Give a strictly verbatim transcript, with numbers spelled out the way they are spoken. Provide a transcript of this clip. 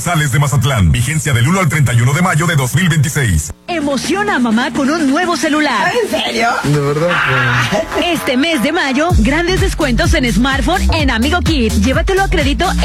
sucursales de Mazatlán. Vigencia del uno al treinta y uno de mayo de dos mil veintiséis. Emociona a mamá con un nuevo celular. ¿En serio? De verdad. Este mes de mayo, grandes descuentos en smartphone en Amigo Kid. Llévatelo a crédito